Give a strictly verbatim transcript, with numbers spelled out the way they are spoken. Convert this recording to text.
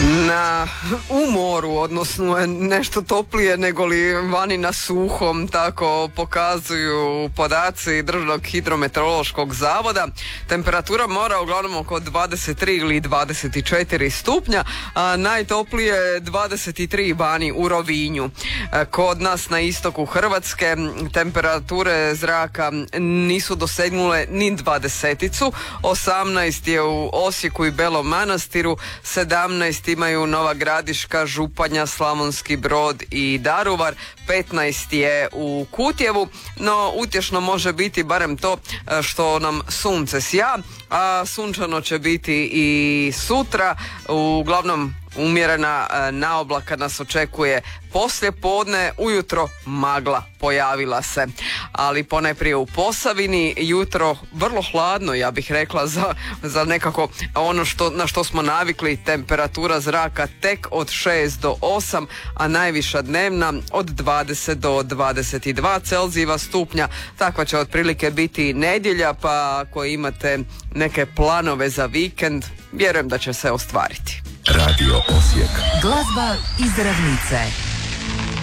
Na umoru, odnosno nešto toplije nego li vani na suhom, tako pokazuju podaci Državnog hidrometeorološkog zavoda. Temperatura mora uglavnom oko dvadeset tri ili dvadeset četiri stupnja, a najtoplije dvadeset tri vani u Rovinju. Kod nas na istoku Hrvatske temperature zraka nisu dosegnule ni dvadeseticu, osamnaest je u Osijeku i Belom Manastiru, sedamnaest imaju Nova Gradiška, Županja, Slavonski Brod i Daruvar, petnaest je u Kutjevu, no utješno može biti barem to što nam sunce sja, a sunčano će biti i sutra. Uglavnom umjerena naoblaka nas očekuje poslije podne, ujutro magla pojavila se, ali ponajprije u Posavini, jutro vrlo hladno, ja bih rekla, za, za nekako ono što, na što smo navikli, temperatura zraka tek od šest do osam, a najviša dnevna od dvadeset do dvadeset dva Celzijeva stupnja. Takva će otprilike biti nedjelja, pa ako imate neke planove za vikend, vjerujem da će se ostvariti. Radio Osijek. Glazba iz Ravnice.